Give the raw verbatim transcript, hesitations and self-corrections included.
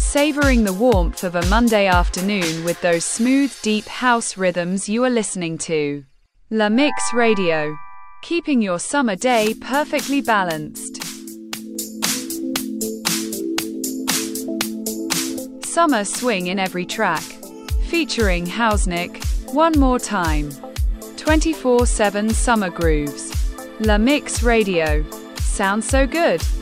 Savoring the warmth of a Monday afternoon with those smooth, deep house rhythms. You are listening to La Mix Radio, keeping your summer day perfectly balanced. Summer swing in every track, featuring Hausnick, One More Time. twenty-four seven summer grooves. La Mix Radio. Sounds so good.